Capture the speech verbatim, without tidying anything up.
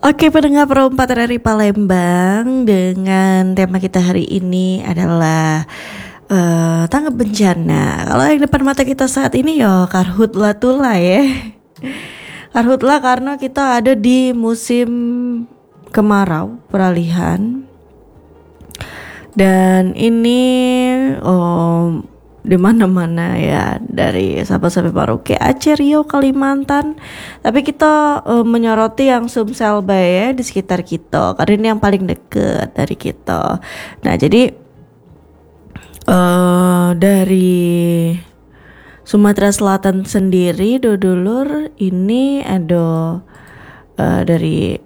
Oke, pendengar perempatan dari Palembang, dengan tema kita hari ini adalah uh, tanggap bencana. Kalau yang depan mata kita saat ini ya karhutlah tula ya. Karhutlah karena kita ada di musim kemarau peralihan. Dan ini oh, di mana-mana ya, dari Sabang sampai Merauke, Aceh, Riau, Kalimantan. Tapi kita uh, menyoroti yang Sumsel Bay ya, di sekitar kita, karena ini yang paling dekat dari kita. Nah, jadi uh, dari Sumatera Selatan sendiri, dodolur ini ada uh, dari